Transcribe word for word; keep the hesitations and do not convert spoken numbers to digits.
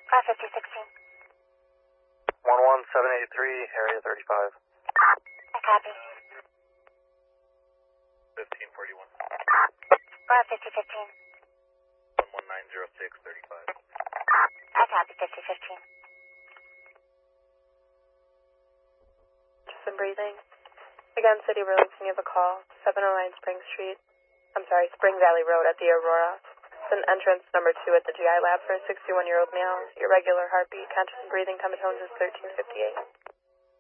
five fifty sixteen. one one seven eight three, area thirty-five. I copy. fifteen forty-one. five fifty fifteen. one one nine zero six, thirty-five. I copy fifty fifteen. Just some breathing. Again, City Road, can you have a call? seven oh nine Spring Street. I'm sorry, Spring Valley Road at the Aurora. It's an entrance number two at the G I lab for a sixty-one-year-old male. Irregular heartbeat, conscious and breathing, time of tones is thirteen fifty-eight.